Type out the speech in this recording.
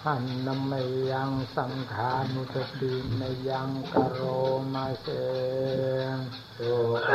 หันนมยังสังขานุสตินยังกโรมาเสสุข